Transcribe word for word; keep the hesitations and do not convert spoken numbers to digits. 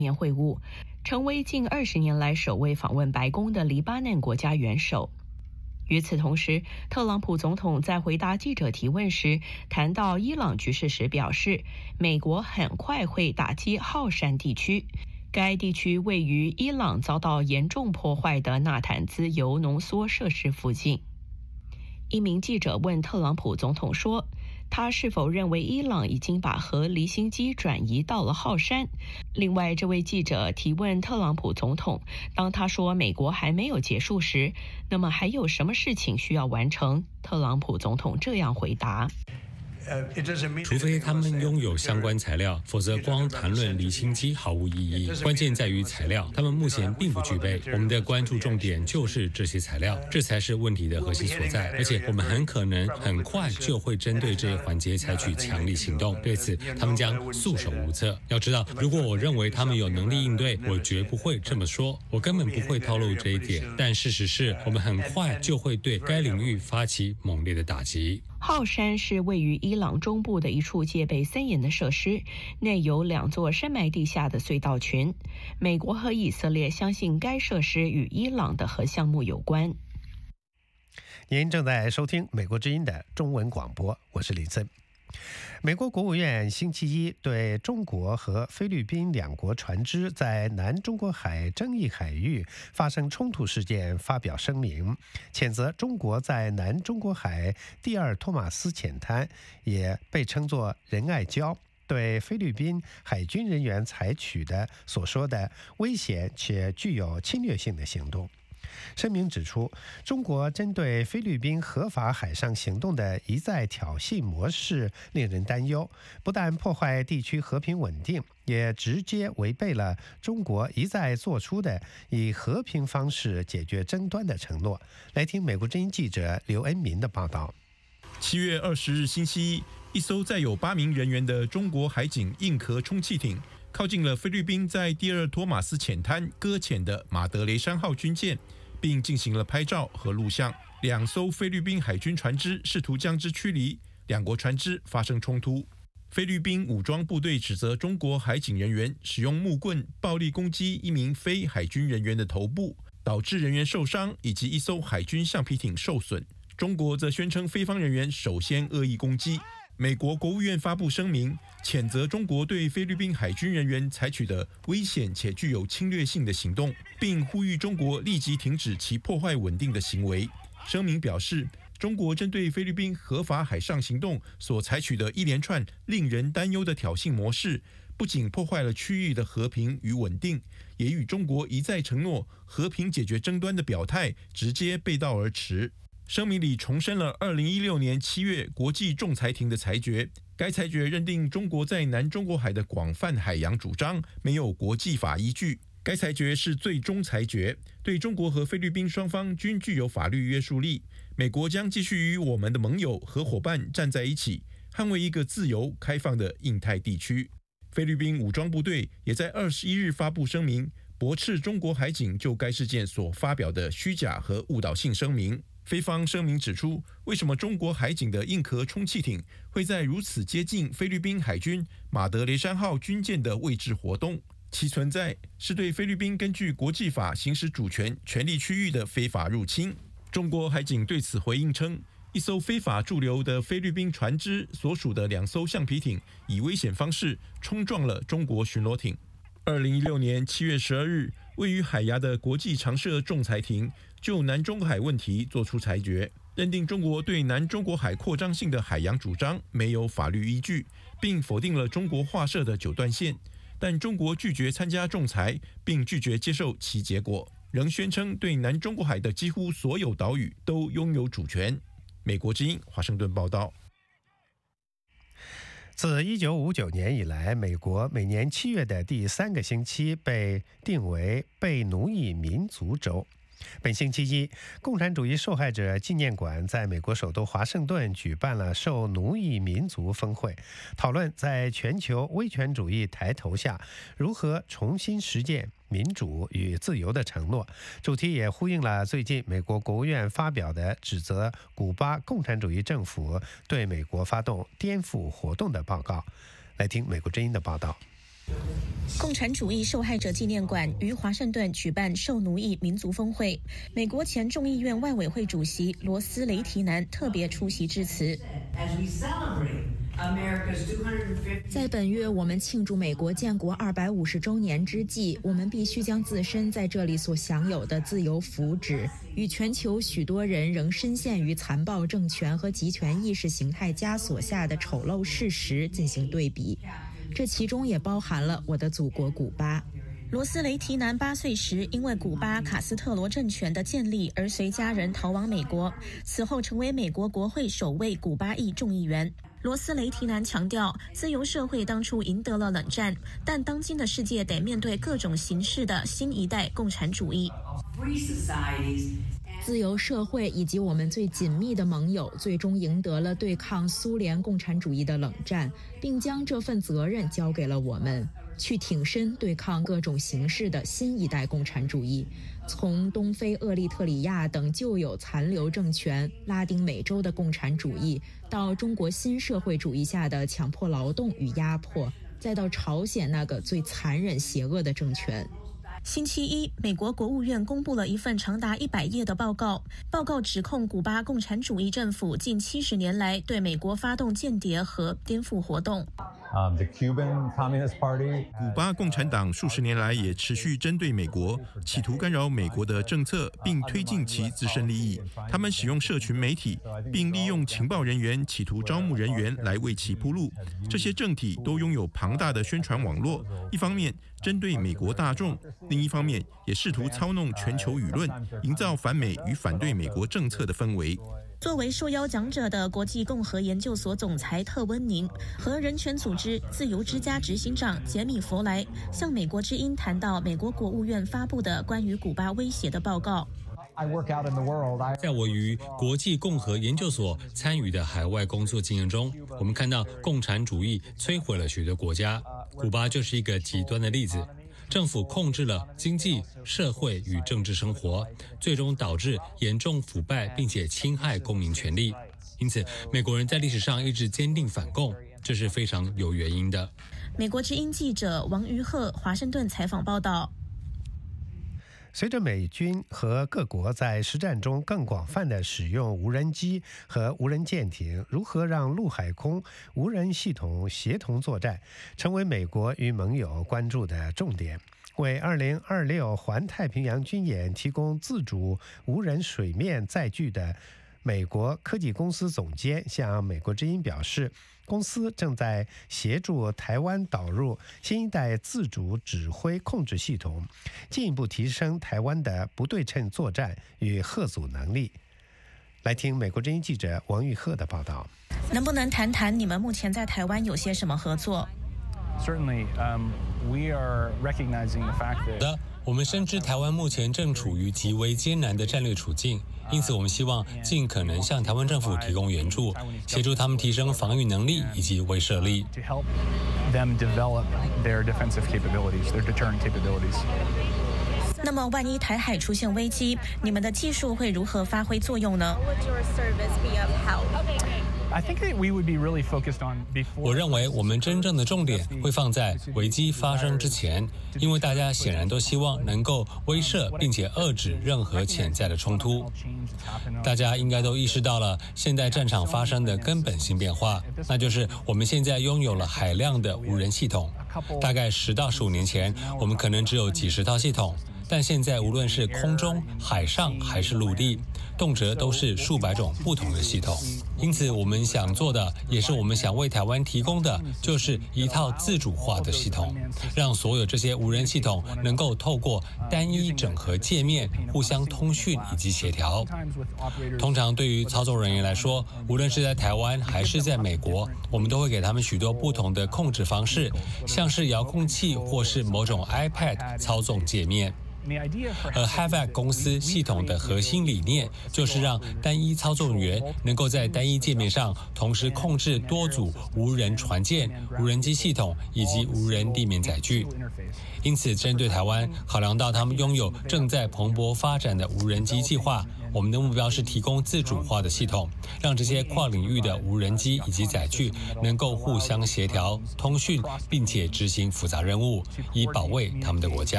面会晤，成为近二十年来首位访问白宫的黎巴嫩国家元首。与此同时，特朗普总统在回答记者提问时谈到伊朗局势时表示，美国很快会打击浩山地区。该地区位于伊朗遭到严重破坏的纳坦兹铀浓缩设施附近。一名记者问特朗普总统说，他是否认为伊朗已经把核离心机转移到了浩山？另外，这位记者提问特朗普总统，当他说美国还没有结束时，那么还有什么事情需要完成？特朗普总统这样回答。 除非他们拥有相关材料，否则光谈论离心机毫无意义。关键在于材料，他们目前并不具备。我们的关注重点就是这些材料，这才是问题的核心所在。而且我们很可能很快就会针对这一环节采取强力行动，对此他们将束手无策。要知道，如果我认为他们有能力应对，我绝不会这么说，我根本不会透露这一点。但事实是我们很快就会对该领域发起猛烈的打击。 浩山是位于伊朗中部的一处戒备森严的设施，内有两座深埋地下的隧道群。美国和以色列相信该设施与伊朗的核项目有关。 您正在收听美国之音的中文广播，我是李森。美国国务院星期一对中国和菲律宾两国船只在南中国海争议海域发生冲突事件发表声明，谴责中国在南中国海第二托马斯浅滩，也被称作仁爱礁，对菲律宾海军人员采取的所说的危险且具有侵略性的行动。声明指出，中国针对菲律宾合法海上行动的一再挑衅模式令人担忧，不但破坏地区和平稳定，也直接违背了中国一再做出的以和平方式解决争端的承诺。来听美国之音记者刘恩民的报道。 七月二十日星期一，一艘载有八名人员的中国海警硬壳充气艇靠近了菲律宾在第二托马斯浅滩搁浅的马德雷山号军舰，并进行了拍照和录像。两艘菲律宾海军船只试图将之驱离，两国船只发生冲突。菲律宾武装部队指责中国海警人员使用木棍暴力攻击一名非海军人员的头部，导致人员受伤，以及一艘海军橡皮艇受损。中国则宣称菲方人员首先恶意攻击。美国国务院发布声明，谴责中国对菲律宾海军人员采取的危险且具有侵略性的行动，并呼吁中国立即停止其破坏稳定的行为。声明表示，中国针对菲律宾合法海上行动所采取的一连串令人担忧的挑衅模式，不仅破坏了区域的和平与稳定，也与中国一再承诺和平解决争端的表态直接背道而驰。声明里重申了二零一六年七月国际仲裁庭的裁决，该裁决认定中国在南中国海的广泛海洋主张没有国际法依据。该裁决是最终裁决，对中国和菲律宾双方均具有法律约束力。美国将继续与我们的盟友和伙伴站在一起，捍卫一个自由开放的印太地区。菲律宾武装部队也在二十一日发布声明，驳斥中国海警就该事件所发表的虚假和误导性声明。菲方声明指出，为什么中国海警的硬壳充气艇会在如此接近菲律宾海军马德雷山号军舰的位置活动？其存在是对菲律宾根据国际法行使主权权利区域的非法入侵。中国海警对此回应称，一艘非法驻留的菲律宾船只所属的两艘橡皮艇以危险方式冲撞了中国巡逻艇。二零一六年七月十二日，位于海牙的国际常设仲裁庭就南中国海问题作出裁决，认定中国对南中国海扩张性的海洋主张没有法律依据，并否定了中国划设的九段线。但中国拒绝参加仲裁，并拒绝接受其结果，仍宣称对南中国海的几乎所有岛屿都拥有主权。美国之音华盛顿报道。 自一九五九年以来，美国每年七月的第三个星期被定为被奴役民族周。本星期一，共产主义受害者纪念馆在美国首都华盛顿举办了受奴役民族峰会，讨论在全球威权主义抬头下如何重新实践民主与自由的承诺。主题也呼应了最近美国国务院发表的指责古巴共产主义政府对美国发动颠覆活动的报告。来听美国之音的报道。 共产主义受害者纪念馆于华盛顿举办受奴役民族峰会，美国前众议院外委会主席罗斯雷提南特别出席致辞。 在本月我们庆祝美国建国二百五十周年之际，我们必须将自身在这里所享有的自由福祉，与全球许多人仍深陷于残暴政权和极权意识形态枷锁下的丑陋事实进行对比。这其中也包含了我的祖国古巴。 罗斯雷提南八岁时，因为古巴卡斯特罗政权的建立而随家人逃往美国，此后成为美国国会首位古巴裔众议员。罗斯雷提南强调，自由社会当初赢得了冷战，但当今的世界得面对各种形式的新一代共产主义。 自由社会以及我们最紧密的盟友最终赢得了对抗苏联共产主义的冷战，并将这份责任交给了我们，去挺身对抗各种形式的新一代共产主义，从东非厄立特里亚等旧有残留政权、拉丁美洲的共产主义，到中国新社会主义下的强迫劳动与压迫，再到朝鲜那个最残忍邪恶的政权。 星期一，美国国务院公布了一份长达一百页的报告。报告指控古巴共产主义政府近七十年来对美国发动间谍和颠覆活动。 Um, the Cuban Communist Party. 古巴共产党数十年来也持续针对美国，企图干扰美国的政策，并推进其自身利益。他们使用社群媒体，并利用情报人员企图招募人员来为其铺路。这些政体都拥有庞大的宣传网络，一方面针对美国大众，另一方面也试图操弄全球舆论，营造反美与反对美国政策的氛围。 作为受邀讲者的国际共和研究所总裁特温宁和人权组织自由之家执行长杰米·弗莱向美国之音谈到美国国务院发布的关于古巴威胁的报告。 在我与国际共和研究所参与的海外工作经验中，我们看到共产主义摧毁了许多国家，古巴就是一个极端的例子。政府控制了经济、社会与政治生活，最终导致严重腐败，并且侵害公民权利。因此，美国人在历史上一直坚定反共，这是非常有原因的。 美国之音记者王于鹤华盛顿采访报道。 随着美军和各国在实战中更广泛地使用无人机和无人舰艇，如何让陆海空无人系统协同作战，成为美国与盟友关注的重点。为二零二六环太平洋军演提供自主无人水面载具的美国科技公司总监向美国之音表示，公司正在协助台湾导入新一代自主指挥控制系统，进一步提升台湾的不对称作战与吓阻能力。来听美国之音记者王玉鹤的报道。 能不能谈谈你们目前在台湾有些什么合作？ Certainly, um, we are recognizing the fact that 我们深知台湾目前正处于极为艰难的战略处境，因此我们希望尽可能向台湾政府提供援助，协助他们提升防御能力以及威慑力。 那么，万一台海出现危机，你们的技术会如何发挥作用呢？ 我认为我们真正的重点会放在危机发生之前，因为大家显然都希望能够威慑并且遏制任何潜在的冲突。大家应该都意识到了现在战场发生的根本性变化，那就是我们现在拥有了海量的无人系统。大概十到十五年前，我们可能只有几十套系统。但现在无论是空中、海上还是陆地，动辄都是数百种不同的系统。因此我们想做的，也是我们想为台湾提供的，就是一套自主化的系统，让所有这些无人系统能够透过单一整合界面互相通讯以及协调。通常对于操作人员来说，无论是在台湾还是在美国，我们都会给他们许多不同的控制方式，像是遥控器或是某种 iPad 操纵界面。而 Havac 公司系统的核心理念就是让单一操纵员能够在单一界面上同时控制多组无人船舰、无人机系统以及无人地面载具。因此，针对台湾，考量到他们拥有正在蓬勃发展的无人机计划， 我们的目标是提供自主化的系统，让这些跨领域的无人机以及载具能够互相协调、通讯，并且执行复杂任务，以保卫他们的国家。